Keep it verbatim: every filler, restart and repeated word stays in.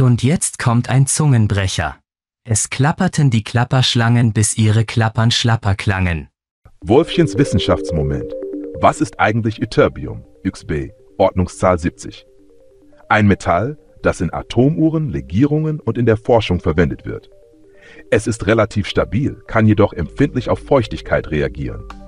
Und jetzt kommt ein Zungenbrecher. Es klapperten die Klapperschlangen, bis ihre Klappern schlapper klangen. Wolfchens Wissenschaftsmoment. Was ist eigentlich Ytterbium, X B, Ordnungszahl siebzig? Ein Metall, das in Atomuhren, Legierungen und in der Forschung verwendet wird. Es ist relativ stabil, kann jedoch empfindlich auf Feuchtigkeit reagieren.